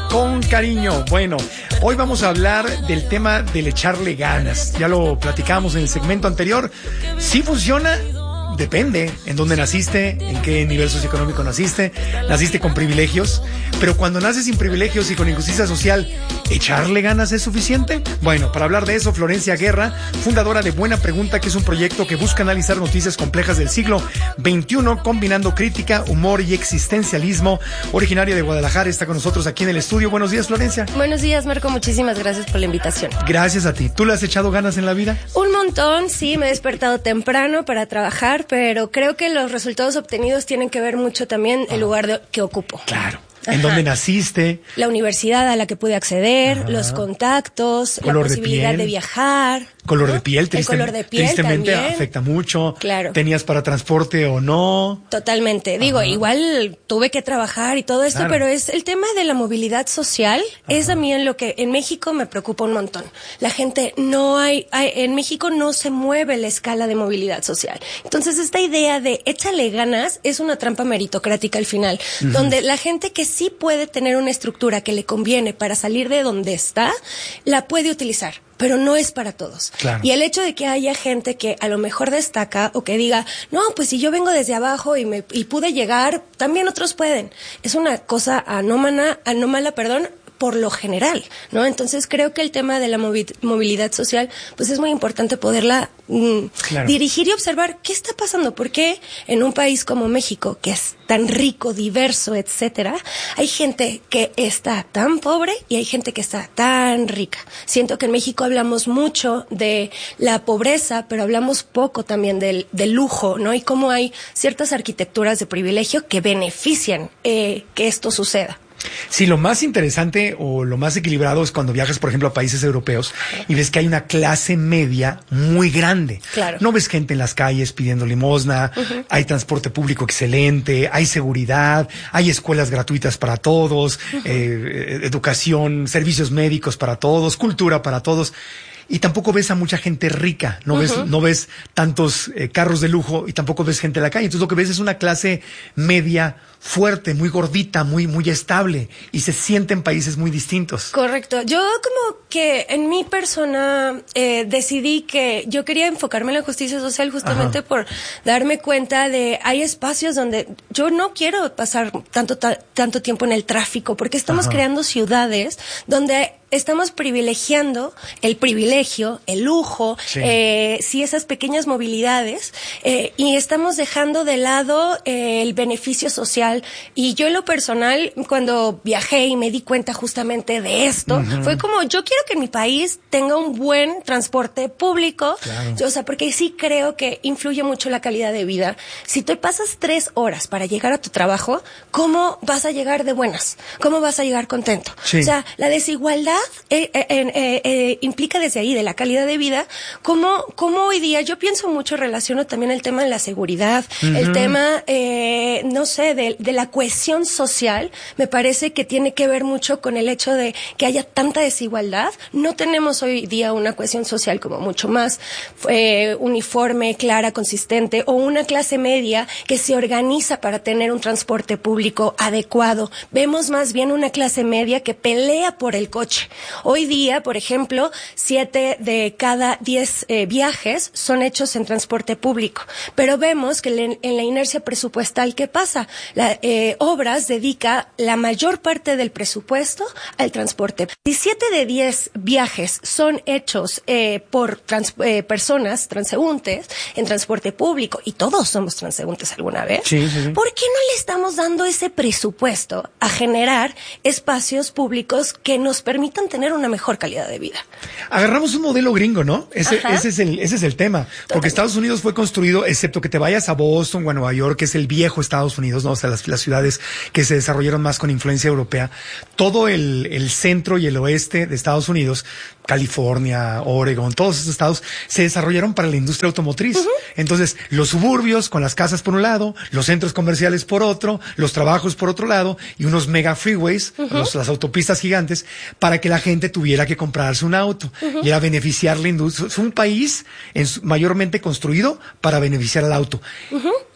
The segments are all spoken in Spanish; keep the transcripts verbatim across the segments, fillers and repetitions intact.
con cariño. Bueno, hoy vamos a hablar del tema del echarle ganas. Ya lo platicamos en el segmento anterior. ¿Sí funciona? Depende en dónde naciste, en qué nivel socioeconómico naciste, naciste con privilegios, pero cuando naces sin privilegios y con injusticia social, ¿echarle ganas es suficiente? Bueno, para hablar de eso, Florencia Guerra, fundadora de Buena Pregunta, que es un proyecto que busca analizar noticias complejas del siglo veintiuno, combinando crítica, humor y existencialismo, originaria de Guadalajara, está con nosotros aquí en el estudio. Buenos días, Florencia. Buenos días, Marco, muchísimas gracias por la invitación. Gracias a ti. ¿Tú le has echado ganas en la vida? Un montón, sí, me he despertado temprano para trabajar, pero creo que los resultados obtenidos tienen que ver mucho también el lugar de, que ocupo. Claro. ¿En dónde naciste? La universidad a la que pude acceder, Ajá. los contactos, color la posibilidad de, de viajar. Color ¿no? de piel, triste, el color de piel tristemente también. Afecta mucho. Claro. ¿Tenías para transporte o no? Totalmente. Ajá. Digo, igual tuve que trabajar y todo esto, claro. pero es el tema de la movilidad social. Ajá. Es a mí en lo que en México me preocupa un montón. La gente no hay, hay, en México no se mueve la escala de movilidad social. Entonces esta idea de échale ganas es una trampa meritocrática al final, uh-huh. donde la gente que sí puede tener una estructura que le conviene para salir de donde está, la puede utilizar, pero no es para todos. Claro. Y el hecho de que haya gente que a lo mejor destaca o que diga, no, pues si yo vengo desde abajo y me y pude llegar, también otros pueden. Es una cosa anómala, anómala, perdón, por lo general, ¿no? Entonces creo que el tema de la movi- movilidad social, pues es muy importante poderla mm, claro. dirigir y observar qué está pasando, por qué en un país como México, que es tan rico, diverso, etcétera, hay gente que está tan pobre y hay gente que está tan rica. Siento que en México hablamos mucho de la pobreza, pero hablamos poco también del, del lujo, ¿no? Y cómo hay ciertas arquitecturas de privilegio que benefician eh, que esto suceda. Sí, lo más interesante o lo más equilibrado es cuando viajas, por ejemplo, a países europeos y ves que hay una clase media muy grande. Claro. No ves gente en las calles pidiendo limosna, uh-huh. hay transporte público excelente, hay seguridad, hay escuelas gratuitas para todos, uh-huh. eh, educación, servicios médicos para todos, cultura para todos. Y tampoco ves a mucha gente rica, no uh-huh. ves no ves tantos eh, carros de lujo y tampoco ves gente en la calle. Entonces lo que ves es una clase media fuerte, muy gordita, muy muy estable y se siente en países muy distintos. Correcto. Yo como que en mi persona eh, decidí que yo quería enfocarme en la justicia social justamente Ajá. por darme cuenta de hay espacios donde yo no quiero pasar tanto ta- tanto tiempo en el tráfico porque estamos Ajá. creando ciudades donde estamos privilegiando el privilegio, el lujo, sí, eh, sí esas pequeñas movilidades, eh, y estamos dejando de lado eh, el beneficio social. Y yo en lo personal, cuando viajé y me di cuenta justamente de esto, uh-huh. fue como, yo quiero que en mi país tenga un buen transporte público, claro. yo, o sea, porque sí creo que influye mucho la calidad de vida. Si tú pasas tres horas para llegar a tu trabajo, ¿cómo vas a llegar de buenas? ¿Cómo vas a llegar contento? Sí. O sea, la desigualdad Eh, eh, eh, eh, implica desde ahí de la calidad de vida, como, como hoy día yo pienso mucho, relaciono también el tema de la seguridad, uh-huh. el tema, eh, no sé, de, de la cohesión social, me parece que tiene que ver mucho con el hecho de que haya tanta desigualdad. No tenemos hoy día una cohesión social como mucho más eh, uniforme, clara, consistente, o una clase media que se organiza para tener un transporte público adecuado. Vemos más bien una clase media que pelea por el coche. Hoy día, por ejemplo, siete de cada diez eh, viajes son hechos en transporte público. Pero vemos que le, en la inercia presupuestal, ¿qué pasa? La, eh, Obras dedica la mayor parte del presupuesto al transporte. Si siete de diez viajes son hechos eh, por trans, eh, personas transeúntes en transporte público, y todos somos transeúntes alguna vez, sí, sí, sí. ¿por qué no le estamos dando ese presupuesto a generar espacios públicos que nos permitan tener una mejor calidad de vida? Agarramos un modelo gringo, ¿no? Ese, ese es el, ese es el tema. Totalmente. Porque Estados Unidos fue construido, excepto que te vayas a Boston o a Nueva York, que es el viejo Estados Unidos, ¿no? O sea, las, las ciudades que se desarrollaron más con influencia europea. Todo el, el centro y el oeste de Estados Unidos, California, Oregon, todos esos estados, se desarrollaron para la industria automotriz. Uh-huh. Entonces, los suburbios con las casas por un lado, los centros comerciales por otro, los trabajos por otro lado, y unos mega freeways, uh-huh. los, las autopistas gigantes, para que la gente tuviera que comprarse un auto. Uh-huh. Y era beneficiar la industria. Es un país en, mayormente construido para beneficiar al auto. Uh-huh.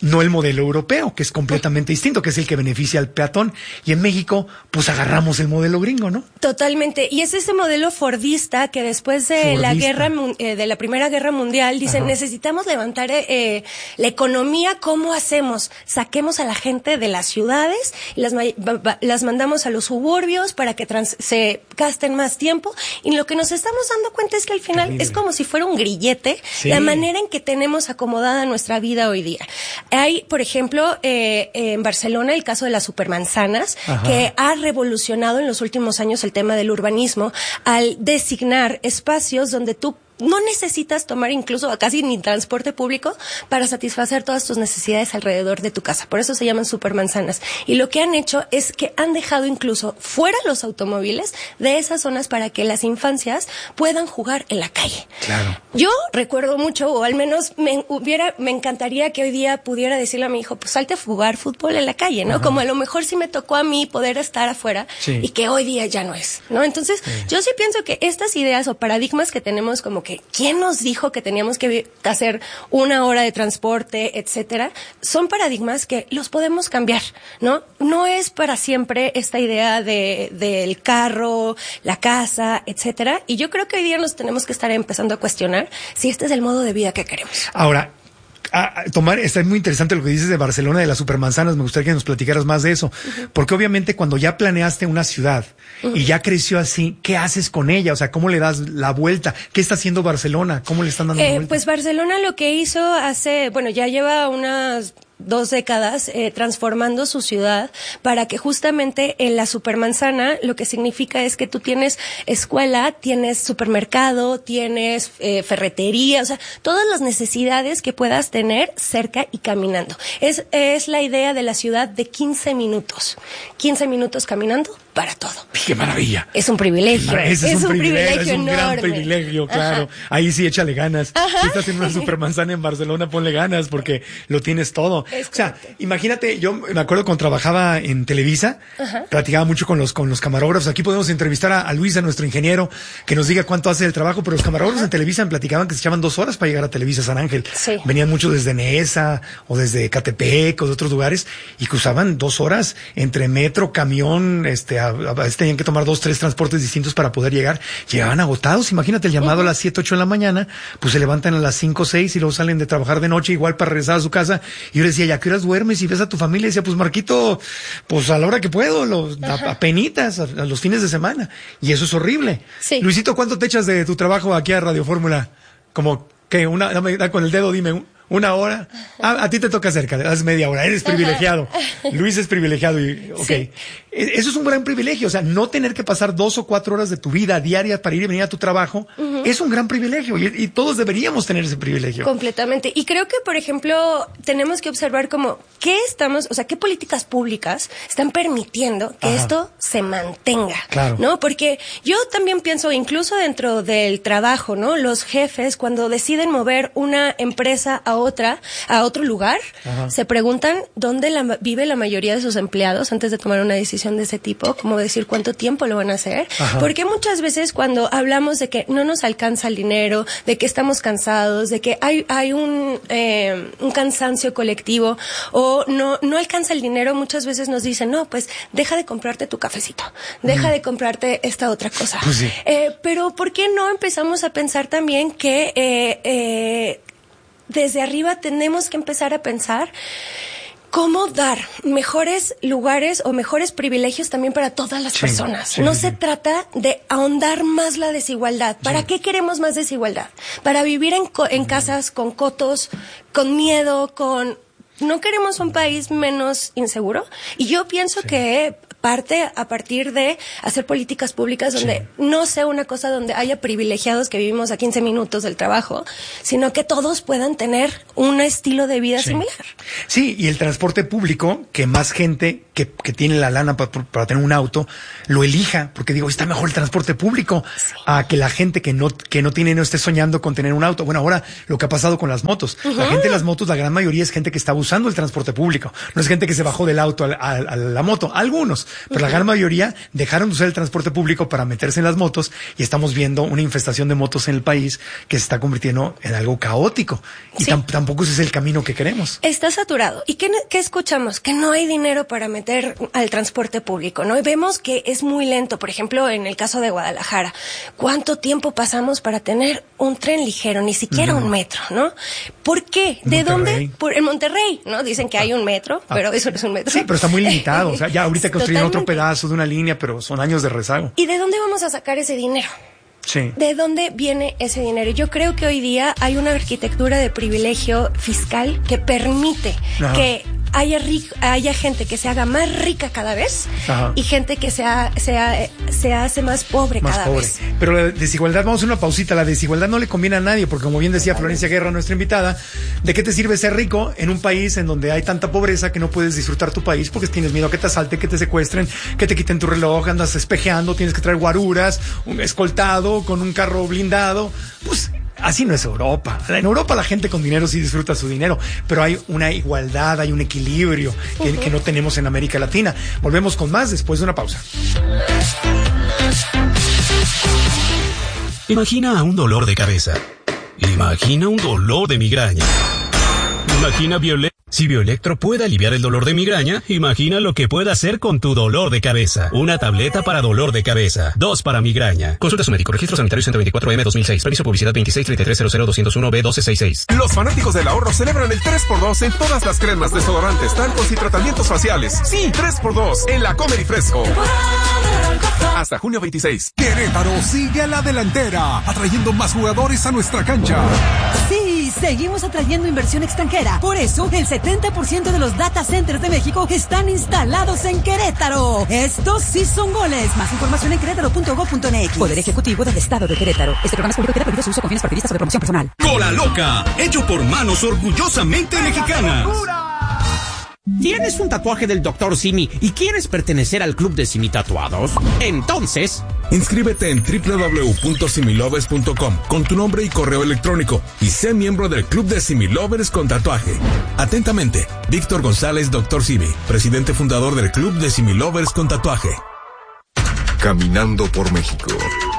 no el modelo europeo, que es completamente distinto, que es el que beneficia al peatón. Y en México, pues agarramos el modelo gringo, ¿no? Totalmente. Y es ese modelo fordista que después de Fordista. la guerra, eh, de la Primera Guerra Mundial, dicen, Ajá. necesitamos levantar eh, la economía, ¿cómo hacemos? Saquemos a la gente de las ciudades y las, las mandamos a los suburbios para que trans, se gasten más tiempo. Y lo que nos estamos dando cuenta es que al final Terrible. es como si fuera un grillete, sí. la manera en que tenemos acomodada nuestra vida hoy día. Hay, por ejemplo, eh, en Barcelona el caso de las supermanzanas, Ajá. que ha revolucionado en los últimos años el tema del urbanismo al designar espacios donde tú no necesitas tomar incluso casi ni transporte público para satisfacer todas tus necesidades alrededor de tu casa. Por eso se llaman supermanzanas. Y lo que han hecho es que han dejado incluso fuera los automóviles de esas zonas para que las infancias puedan jugar en la calle. Claro. Yo recuerdo mucho, o al menos me hubiera, me encantaría que hoy día pudiera decirle a mi hijo, pues salte a jugar fútbol en la calle, ¿no? Ajá. Como a lo mejor sí me tocó a mí poder estar afuera sí. y que hoy día ya no es, ¿no? Entonces, sí. yo sí pienso que estas ideas o paradigmas que tenemos como que ¿quién nos dijo que teníamos que hacer una hora de transporte, etcétera? Son paradigmas que los podemos cambiar, ¿no? No es para siempre esta idea de del carro, la casa, etcétera. Y yo creo que hoy día nos tenemos que estar empezando a cuestionar si este es el modo de vida que queremos. Ahora, a, a tomar, está muy interesante lo que dices de Barcelona, de las supermanzanas, me gustaría que nos platicaras más de eso, uh-huh. porque obviamente cuando ya planeaste una ciudad uh-huh. y ya creció así, ¿qué haces con ella? O sea, ¿cómo le das la vuelta? ¿Qué está haciendo Barcelona? ¿Cómo le están dando eh, la vuelta? Pues Barcelona lo que hizo hace, bueno, ya lleva unas dos décadas eh, transformando su ciudad para que justamente en la supermanzana lo que significa es que tú tienes escuela, tienes supermercado, tienes eh, ferretería, o sea, todas las necesidades que puedas tener cerca y caminando. Es, es la idea de la ciudad de quince minutos. quince minutos caminando para todo. ¡Qué maravilla! Es un privilegio. Ese es, es un, un privilegio, privilegio es un enorme. gran privilegio, claro. Ajá. Ahí sí échale ganas. Ajá. Si estás en una supermanzana en Barcelona, ponle ganas porque lo tienes todo. Es o sea, correcto. Imagínate, yo me acuerdo cuando trabajaba en Televisa, Ajá. platicaba mucho con los con los camarógrafos. Aquí podemos entrevistar a, a Luis, a nuestro ingeniero, que nos diga cuánto hace el trabajo, pero los camarógrafos Ajá. en Televisa me platicaban que se echaban dos horas para llegar a Televisa San Ángel. Sí. Venían muchos desde Nesa o desde Catepec o de otros lugares y cruzaban dos horas entre metro, camión, este, a, a, a, tenían que tomar dos, tres transportes distintos para poder llegar. Llegaban agotados, imagínate el llamado uh-huh. a las siete, ocho de la mañana, pues se levantan a las cinco, seis y luego salen de trabajar de noche igual para regresar a su casa. Y yo le decía, ¿ya qué horas duermes y ves a tu familia? Y decía, pues Marquito, pues a la hora que puedo, los, a, a penitas, a, a los fines de semana. Y eso es horrible. Sí. Luisito, ¿cuánto te echas de tu trabajo aquí a Radio Fórmula? Como, ¿qué? Una, dame, da con el dedo, dime, ¿una hora? Ah, a ti te toca cerca, das media hora, eres privilegiado. Luis es privilegiado y, ok. Sí. Eso es un gran privilegio, o sea, no tener que pasar dos o cuatro horas de tu vida diaria para ir y venir a tu trabajo, uh-huh. es un gran privilegio y, y todos deberíamos tener ese privilegio. Completamente. Y creo que, por ejemplo, tenemos que observar como, ¿qué estamos, o sea, qué políticas públicas están permitiendo que Ajá. esto se mantenga? Claro. ¿No? Porque yo también pienso, incluso dentro del trabajo, ¿no? Los jefes, cuando deciden mover una empresa a otra, a otro lugar, Ajá. se preguntan dónde la, vive la mayoría de sus empleados antes de tomar una decisión de ese tipo, como decir cuánto tiempo lo van a hacer, Ajá. porque muchas veces cuando hablamos de que no nos alcanza el dinero, de que estamos cansados, de que hay hay un eh, un cansancio colectivo o no no alcanza el dinero, muchas veces nos dicen, no, pues deja de comprarte tu cafecito, deja mm. de comprarte esta otra cosa. Pues sí. eh, pero ¿por qué no empezamos a pensar también que eh, eh, desde arriba tenemos que empezar a pensar cómo dar mejores lugares o mejores privilegios también para todas las sí, personas? Sí, no sí, se sí. trata de ahondar más la desigualdad. ¿Para sí. qué queremos más desigualdad? ¿Para vivir en, co- en casas con cotos, con miedo, con... ¿No queremos un país menos inseguro? Y yo pienso sí. que parte a partir de hacer políticas públicas donde sí. no sea una cosa donde haya privilegiados que vivimos a quince minutos del trabajo, sino que todos puedan tener un estilo de vida sí. similar. Sí, y el transporte público, que más gente que, que tiene la lana para, para tener un auto, lo elija, porque digo, está mejor el transporte público sí. a que la gente que no, que no tiene, no esté soñando con tener un auto. Bueno, ahora lo que ha pasado con las motos. Uh-huh. La gente de las motos, la gran mayoría es gente que está usando el transporte público. No es gente que se bajó del auto a, a, a la moto. Algunos. pero uh-huh. la gran mayoría dejaron de usar el transporte público para meterse en las motos y estamos viendo una infestación de motos en el país que se está convirtiendo en algo caótico y sí. tam- tampoco ese es el camino que queremos. Está saturado. ¿Y qué, qué escuchamos? Que no hay dinero para meter al transporte público, ¿no? Y vemos que es muy lento. Por ejemplo, en el caso de Guadalajara, ¿cuánto tiempo pasamos para tener un tren ligero? Ni siquiera uh-huh. un metro, ¿no? ¿Por qué? ¿De dónde? Por, en Monterrey, ¿no? Dicen que hay un metro, ah. pero eso no es un metro. Sí, pero está muy limitado. O sea, ya ahorita construyen otro pedazo de una línea, pero son años de rezago. ¿Y de dónde vamos a sacar ese dinero? Sí. ¿De dónde viene ese dinero? Yo creo que hoy día hay una arquitectura de privilegio fiscal que permite Ajá. que haya rico, haya gente que se haga más rica cada vez Ajá. y gente que se, ha, se, ha, se hace más pobre más cada pobre. vez. Pero la desigualdad, vamos a una pausita, la desigualdad no le conviene a nadie, porque como bien decía Florencia Guerra, nuestra invitada, ¿de qué te sirve ser rico en un país en donde hay tanta pobreza que no puedes disfrutar tu país porque tienes miedo a que te asalten, que te secuestren, que te quiten tu reloj, andas espejeando, tienes que traer guaruras, un escoltado con un carro blindado? Pues así no es Europa. En Europa la gente con dinero sí disfruta su dinero, pero hay una igualdad, hay un equilibrio que, uh-huh. que no tenemos en América Latina. Volvemos con más después de una pausa. Imagina un dolor de cabeza. Imagina un dolor de migraña. Imagina Violet. Si Bioelectro puede aliviar el dolor de migraña, imagina lo que puede hacer con tu dolor de cabeza. Una tableta para dolor de cabeza, dos para migraña. Consulta a su médico. Registro sanitario ciento veinticuatro M dos mil seis. Permiso publicidad veintiséis treinta y tres cero cero doscientos uno B doce sesenta y seis. Los fanáticos del ahorro celebran el tres por dos en todas las cremas, desodorantes, talcos y tratamientos faciales. Sí, tres por dos en la Comer y Fresco. Hasta junio veintiséis. Querétaro sigue a la delantera, atrayendo más jugadores a nuestra cancha. Sí, seguimos atrayendo inversión extranjera. Por eso, el setenta por ciento de los data centers de México están instalados en Querétaro. Estos sí son goles. Más información en querétaro punto gob punto eme equis. Poder Ejecutivo del Estado de Querétaro. Este programa es público y queda prohibido su uso con fines partidistas o de promoción personal. Cola Loca, hecho por manos orgullosamente mexicanas. ¿Tienes un tatuaje del doctor Simi y quieres pertenecer al club de Simi Tatuados? Entonces, inscríbete en doble u doble u doble u punto similovers punto com con tu nombre y correo electrónico y sé miembro del club de Similovers con tatuaje. Atentamente, Víctor González, doctor Simi, presidente fundador del club de Similovers con tatuaje. Caminando por México.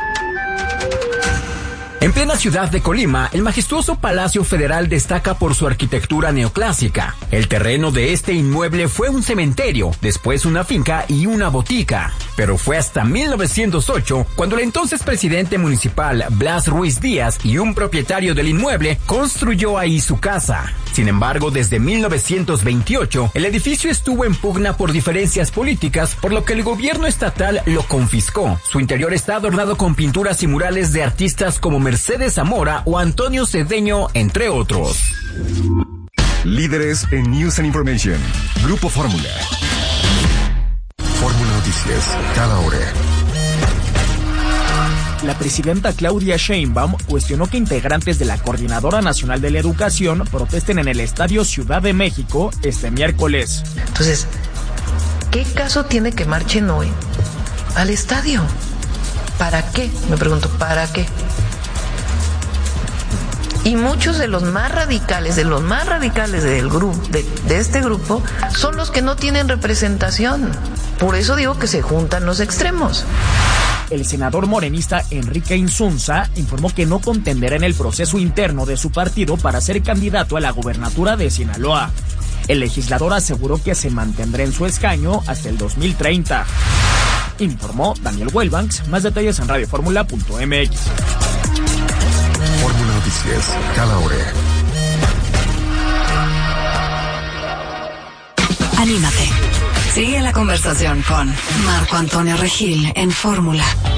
En plena ciudad de Colima, el majestuoso Palacio Federal destaca por su arquitectura neoclásica. El terreno de este inmueble fue un cementerio, después una finca y una botica. Pero fue hasta mil novecientos ocho cuando el entonces presidente municipal Blas Ruiz Díaz y un propietario del inmueble construyó ahí su casa. Sin embargo, desde mil novecientos veintiocho, el edificio estuvo en pugna por diferencias políticas, por lo que el gobierno estatal lo confiscó. Su interior está adornado con pinturas y murales de artistas como Mercedes Zamora o Antonio Cedeño, entre otros. Líderes en News and Information. Grupo Fórmula. Fórmula Noticias, cada hora. La presidenta Claudia Sheinbaum cuestionó que integrantes de la Coordinadora Nacional de la Educación protesten en el Estadio Ciudad de México este miércoles. Entonces, ¿qué caso tiene que marchen hoy al estadio? ¿Para qué? Me pregunto, ¿para qué? Y muchos de los más radicales, de los más radicales del grupo, de, de este grupo, son los que no tienen representación. Por eso digo que se juntan los extremos. El senador morenista Enrique Insunza informó que no contenderá en el proceso interno de su partido para ser candidato a la gubernatura de Sinaloa. El legislador aseguró que se mantendrá en su escaño hasta el dos mil treinta. Informó Daniel Wellbanks. Más detalles en radio fórmula punto eme equis. Fórmula Noticias, cada hora. Anímate. Sigue la conversación con Marco Antonio Regil en Fórmula.